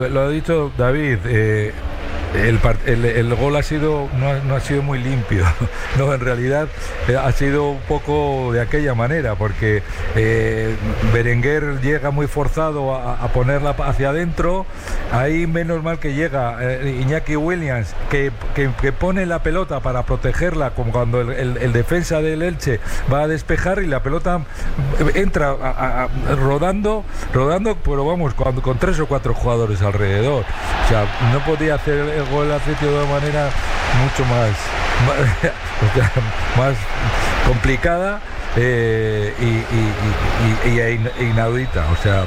Lo ha dicho David, el gol no ha sido muy limpio. No, en realidad ha sido un poco de aquella manera, porque Berenguer llega muy forzado a ponerla hacia adentro. Ahí menos mal que llega Iñaki Williams, que pone la pelota para protegerla, como cuando el defensa del Elche va a despejar y la pelota entra rodando, pero vamos, con 3 o 4 jugadores alrededor. O sea, no podía hacer el gol el Atlético de una manera mucho más complicada y inaudita. O sea,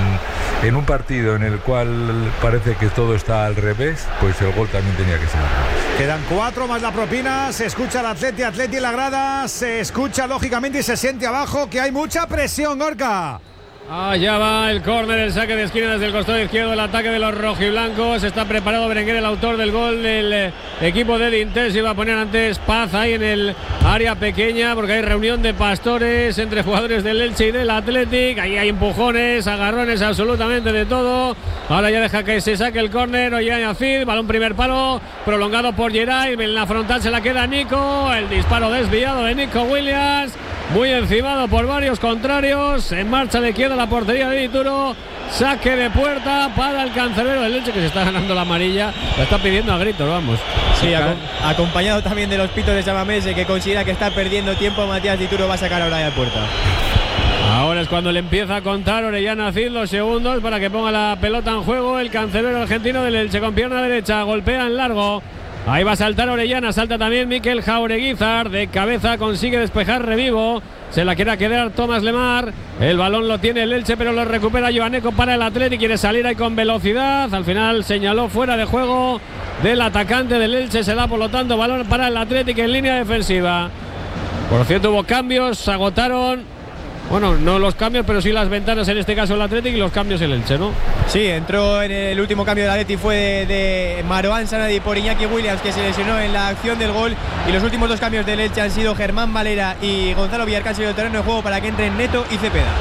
en un partido en el cual parece que todo está al revés, pues el gol también tenía que ser al revés. Quedan 4 más la propina. Se escucha al Atleti en la grada. Se escucha lógicamente y se siente abajo que hay mucha presión, Gorka. Allá va el córner, el saque de esquina desde el costado izquierdo, el ataque de los rojiblancos. Está preparado Berenguer, el autor del gol del equipo de Dintés. Iba a poner antes Paz ahí en el área pequeña, porque hay reunión de pastores entre jugadores del Elche y del Athletic. Ahí hay empujones, agarrones, absolutamente de todo. Ahora ya deja que se saque el córner. Ollán Acid, balón primer palo, prolongado por Geray. En la frontal se la queda Nico. El disparo desviado de Nico Williams, muy encimado por varios contrarios. En marcha de izquierda la portería de Dituro. Saque de puerta para el cancerbero del Elche, que se está ganando la amarilla. La está pidiendo a gritos, vamos. Sí, acompañado también de los pitos de Samamés, que considera que está perdiendo tiempo. Matías Dituro va a sacar ahora de puerta. Ahora es cuando le empieza a contar Orellana Cid los segundos para que ponga la pelota en juego. El cancerbero argentino del Elche con pierna derecha, golpea en largo. Ahí va a saltar Orellana, salta también Mikel Jaureguizar, de cabeza consigue despejar Revivo, se la quiere quedar Tomás Lemar, el balón lo tiene el Elche pero lo recupera Joaneco para el Atleti, quiere salir ahí con velocidad, al final señaló fuera de juego del atacante del Elche, se da por lo tanto balón para el Atleti en línea defensiva. Por cierto hubo cambios, se agotaron. Bueno, no los cambios, pero sí las ventanas, en este caso el Athletic, y los cambios el Elche, ¿no? Sí, entró en el último cambio del Athletic, fue de Marouane Sanadi por Iñaki Williams, que se lesionó en la acción del gol. Y los últimos 2 cambios del Elche han sido Germán Valera y Gonzalo Villar, que han sido el terreno de juego para que entren Neto y Cepeda.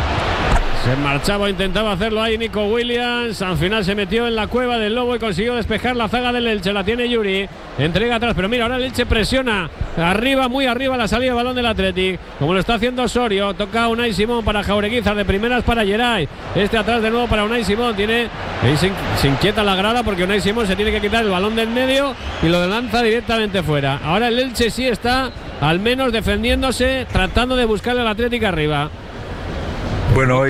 Se marchaba, intentaba hacerlo ahí Nico Williams. Al final se metió en la cueva del Lobo y consiguió despejar la zaga del Elche. La tiene Yuri, entrega atrás, pero mira, ahora el Elche presiona arriba, muy arriba la salida de balón del Athletic, como lo está haciendo Osorio. Toca Unai Simón para Jaureguizar, de primeras para Geray. Atrás de nuevo para Unai Simón. Se inquieta la grada porque Unai Simón se tiene que quitar el balón del medio y lo lanza directamente fuera. Ahora el Elche sí está al menos defendiéndose, tratando de buscarle al Athletic arriba. Bueno,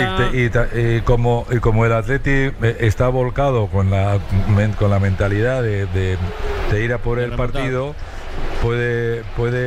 y como el Atleti está volcado con la mentalidad de ir a por el partido, puede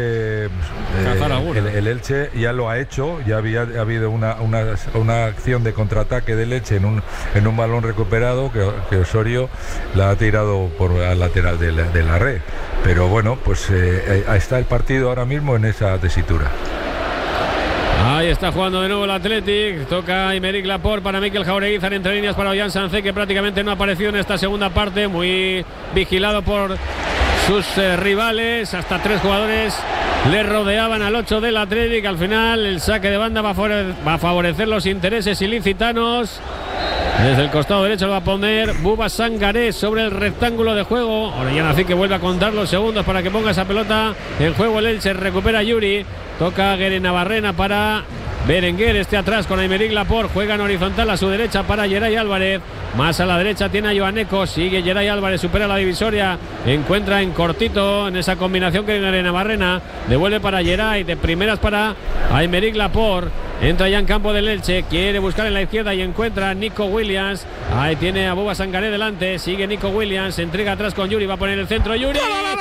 el Elche ya lo ha hecho. Ya ha habido una acción de contraataque del Elche en un balón recuperado que Osorio la ha tirado por al lateral de la red. Pero bueno, pues está el partido ahora mismo en esa tesitura. Ahí está jugando de nuevo el Athletic. Toca Aymeric Laporte para Mikel Jaureguizar, entre líneas para Ollán Sancé, que prácticamente no ha aparecido en esta segunda parte. Muy vigilado por sus rivales. Hasta 3 jugadores le rodeaban al 8 del Athletic. Al final el saque de banda va a favorecer los intereses ilicitanos. Desde el costado derecho lo va a poner Buba Sangaré sobre el rectángulo de juego. Orellana Cid, que vuelve a contar los segundos para que ponga esa pelota en juego. El Elche recupera Yuri. Toca Guerenabarrena para Berenguer, atrás con Aymeric Laporte. Juega en horizontal a su derecha para Geray Álvarez. Más a la derecha tiene a Joaneco. Sigue Geray Álvarez, supera la divisoria. Encuentra en cortito en esa combinación que Guerenabarrena. Devuelve para Geray, de primeras para Aymeric Laporte. Entra ya en campo del Elche, quiere buscar en la izquierda y encuentra a Nico Williams. Ahí tiene a Buba Sangaré delante. Sigue Nico Williams, entrega atrás con Yuri. Va a poner el centro Yuri.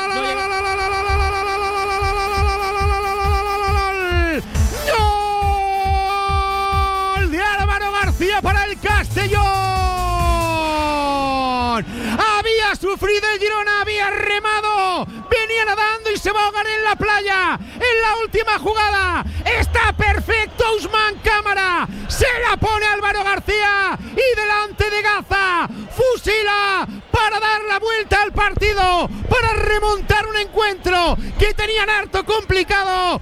Para el Castellón. Había sufrido el Girona, había remado, venía nadando y se va a ahogar en la playa. En la última jugada está perfecto Ousmane Cámara, se la pone Álvaro García y delante de Gaza fusila para dar la vuelta al partido, para remontar un encuentro que tenían harto complicado.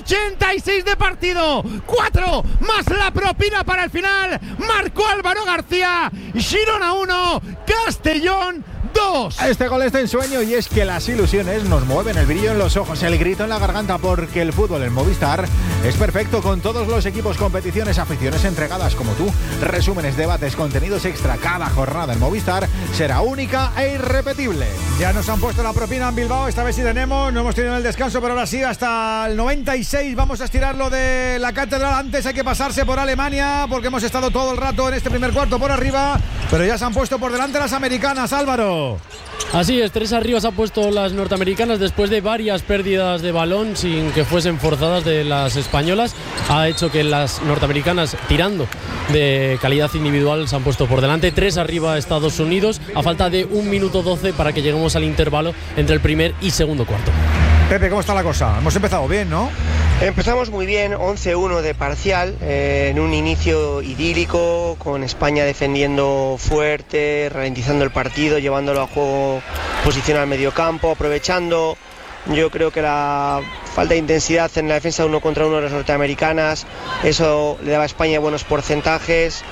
86 de partido, 4 más la propina para el final. Marcó Álvaro García. Girona 1, Castellón 2. Este gol es de ensueño y es que las ilusiones nos mueven el brillo en los ojos, el grito en la garganta, porque el fútbol en Movistar es perfecto con todos los equipos, competiciones, aficiones entregadas como tú. Resúmenes, debates, contenidos extra. Cada jornada en Movistar será única e irrepetible. Ya nos han puesto la propina en Bilbao, esta vez sí tenemos, no hemos tenido el descanso, pero ahora sí, hasta el 96 vamos a estirar lo de la catedral. Antes hay que pasarse por Alemania, porque hemos estado todo el rato en este primer cuarto por arriba, pero ya se han puesto por delante las americanas, Álvaro. Así es, 3 arriba se han puesto las norteamericanas después de varias pérdidas de balón sin que fuesen forzadas de las españolas. Ha hecho que las norteamericanas, tirando de calidad individual, se han puesto por delante. 3 arriba Estados Unidos, a falta de 1 minuto 12 para que lleguemos al intervalo entre el primer y segundo cuarto. Pepe, ¿cómo está la cosa? Hemos empezado bien, ¿no? Empezamos muy bien, 11-1 de parcial, en un inicio idílico, con España defendiendo fuerte, ralentizando el partido, llevándolo a juego posicional mediocampo, aprovechando, yo creo que la falta de intensidad en la defensa 1 contra 1 de las norteamericanas, eso le daba a España buenos porcentajes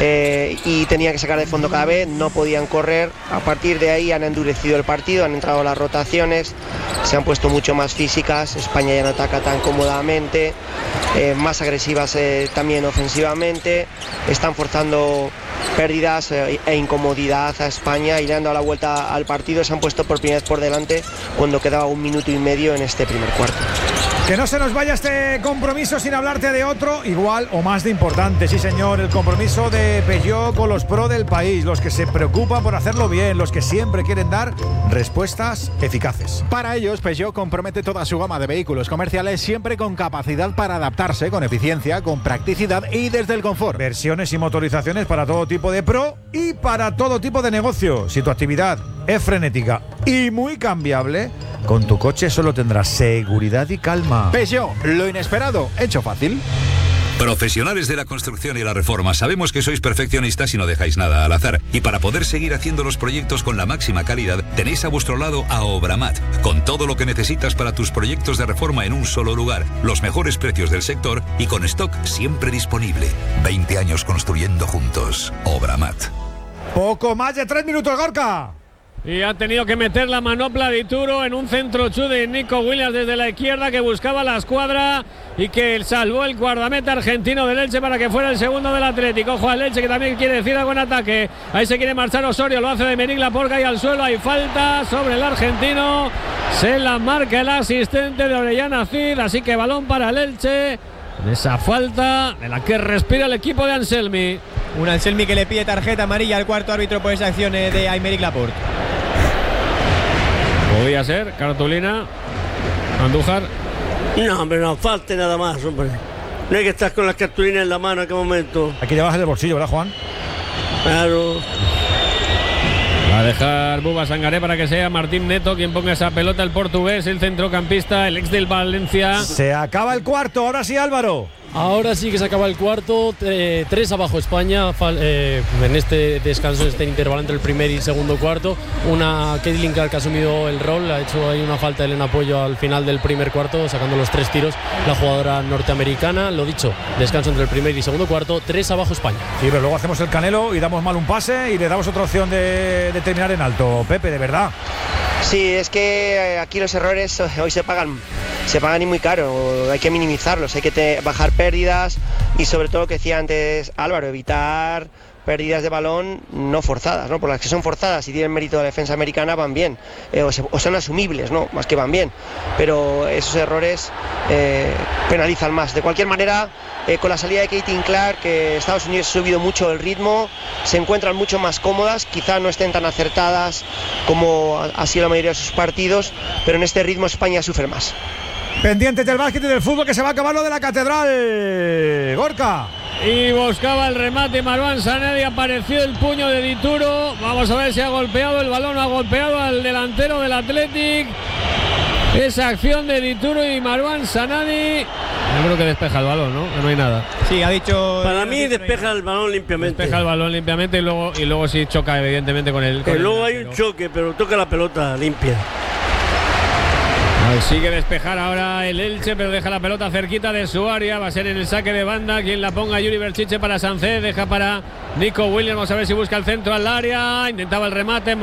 y tenía que sacar de fondo cada vez, no podían correr. A partir de ahí han endurecido el partido, han entrado las rotaciones, se han puesto mucho más físicas, España ya no ataca tan cómodamente, más agresivas también ofensivamente, están forzando pérdidas e incomodidad a España y le han dado la vuelta al partido. Se han puesto por primera vez por delante cuando quedaba 1 minuto y medio en este primer cuarto. Que no se nos vaya este compromiso sin hablarte de otro igual o más de importante, sí señor, el compromiso de Peugeot con los pro del país, los que se preocupan por hacerlo bien, los que siempre quieren dar respuestas eficaces. Para ellos, Peugeot compromete toda su gama de vehículos comerciales siempre con capacidad para adaptarse, con eficiencia, con practicidad y desde el confort. Versiones y motorizaciones para todo tipo de pro y para todo tipo de negocio. Si tu actividad es frenética y muy cambiable, con tu coche solo tendrás seguridad y calma. Peugeot, lo inesperado, hecho fácil. Profesionales de la construcción y la reforma, sabemos que sois perfeccionistas y no dejáis nada al azar. Y para poder seguir haciendo los proyectos con la máxima calidad, tenéis a vuestro lado a Obramat, con todo lo que necesitas para tus proyectos de reforma en un solo lugar, los mejores precios del sector y con stock siempre disponible. 20 años construyendo juntos. Obramat. Poco más de 3 minutos, Gorka. Y ha tenido que meter la manopla de Ituro en un centro chu de Nico Williams desde la izquierda, que buscaba la escuadra y que salvó el guardameta argentino del Elche para que fuera el segundo del Atlético. Ojo al Elche, que también quiere decir algo en ataque. Ahí se quiere marchar Osorio, lo hace de Aymeric Laporte, cae al suelo, hay falta sobre el argentino. Se la marca el asistente de Orellana Cid, así que balón para el Elche. En esa falta en la que respira el equipo de Anselmi. Un Anselmi que le pide tarjeta amarilla al cuarto árbitro por esa acción de Aymeric Laporte. Podía ser, cartulina. Andújar. No, hombre, no falte nada más, hombre. No hay que estar con las cartulinas en la mano en qué momento. Hay que llevarse del bolsillo, ¿verdad, Juan? Claro. Va a dejar Buba Sangaré para que sea Martín Neto quien ponga esa pelota, el portugués, el centrocampista, el ex del Valencia. Se acaba el cuarto, ahora sí, Álvaro. Ahora sí que se acaba el cuarto, 3 abajo España en este descanso, en este intervalo entre el primer y segundo cuarto. Una Caitlin Clark que ha asumido el rol, ha hecho ahí una falta en apoyo al final del primer cuarto, sacando los 3 tiros la jugadora norteamericana. Lo dicho, descanso entre el primer y segundo cuarto, 3 abajo España. Sí, pero luego hacemos el canelo y damos mal un pase y le damos otra opción de terminar en alto. Pepe, de verdad. Sí, es que aquí los errores hoy se pagan y muy caro, hay que minimizarlos, hay que bajar pérdidas y sobre todo lo que decía antes Álvaro, evitar pérdidas de balón no forzadas, ¿no? Por las que son forzadas y tienen mérito de la defensa americana van bien, o son asumibles, ¿no? Más que van bien, pero esos errores penalizan más. De cualquier manera, con la salida de Caitlin Clark, Estados Unidos ha subido mucho el ritmo, se encuentran mucho más cómodas, quizá no estén tan acertadas como ha sido la mayoría de sus partidos, pero en este ritmo España sufre más. Pendientes del básquet y del fútbol, que se va a acabar lo de la catedral. Gorka. Y buscaba el remate Marwan Sanedi, apareció el puño de Dituro. Vamos a ver si ha golpeado el balón, ha golpeado al delantero del Athletic. Esa acción de Dituro y Marwan Sanedi. Yo creo que despeja el balón, ¿no? Que no hay nada. Sí, ha dicho. Para mí despeja el balón limpiamente. Despeja el balón limpiamente y luego sí choca evidentemente con el. Luego hay un choque, pero toca la pelota limpia. Consigue despejar ahora el Elche, pero deja la pelota cerquita de su área. Va a ser en el saque de banda quien la ponga. Yuri Berchiche para Sánchez, deja para Nico Williams. Vamos a ver si busca el centro al área. Intentaba el remate.